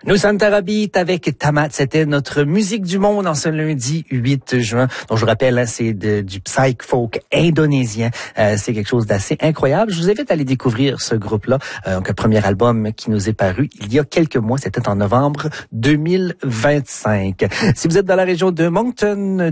Nous sommes Tarabit avec Tamat. C'était notre musique du monde en ce lundi 8 juin. Donc, je vous rappelle, c'est du psych folk indonésien. C'est quelque chose d'assez incroyable. Je vous invite à aller découvrir ce groupe-là. Donc, un premier album qui nous est paru il y a quelques mois. C'était en novembre 2025. Si vous êtes dans la région de Moncton,